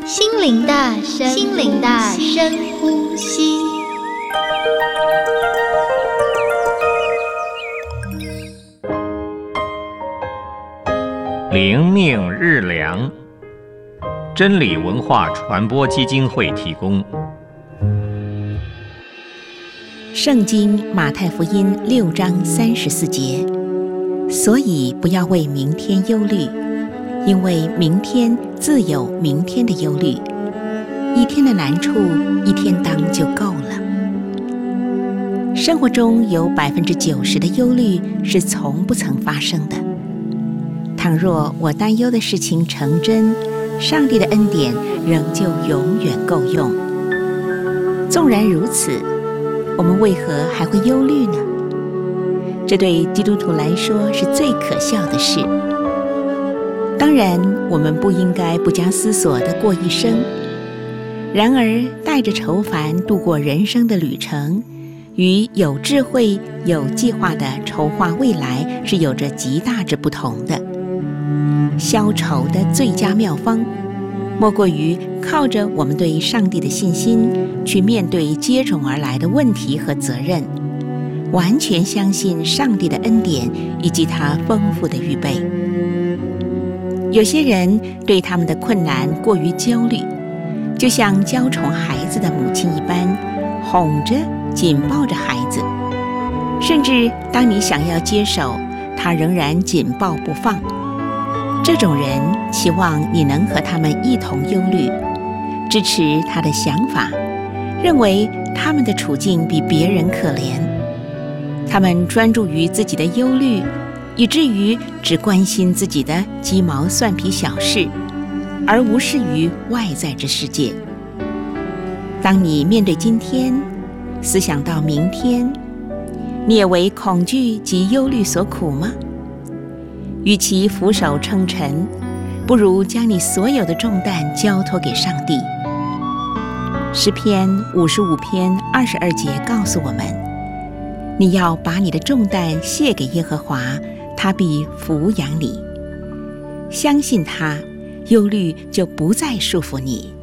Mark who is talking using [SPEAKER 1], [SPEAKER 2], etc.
[SPEAKER 1] 心灵的深呼吸。
[SPEAKER 2] 灵命日粮，真理文化传播基金会提供。
[SPEAKER 3] 圣经马太福音6章34节，所以不要为明天忧虑，因为明天自有明天的忧虑，一天的难处一天当就够了。生活中有90%的忧虑是从不曾发生的。倘若我担忧的事情成真，上帝的恩典仍旧永远够用。纵然如此，我们为何还会忧虑呢？这对基督徒来说是最可笑的事。当然，我们不应该不加思索地过一生。然而，带着愁烦度过人生的旅程，与有智慧、有计划地筹划未来是有着极大之不同的。消愁的最佳妙方，莫过于靠着我们对上帝的信心，去面对接踵而来的问题和责任，完全相信上帝的恩典以及他丰富的预备。有些人对他们的困难过于焦虑，就像娇宠孩子的母亲一般，哄着紧抱着孩子，甚至当你想要接手，他仍然紧抱不放。这种人期望你能和他们一同忧虑，支持他的想法，认为他们的处境比别人可怜。他们专注于自己的忧虑，以至于只关心自己的鸡毛蒜皮小事，而无视于外在之世界。当你面对今天，思想到明天，你也为恐惧及忧虑所苦吗？与其俯首称臣，不如将你所有的重担交托给上帝。诗篇55篇22节告诉我们，你要把你的重担卸给耶和华，他必抚养你。相信他，忧虑就不再束缚你。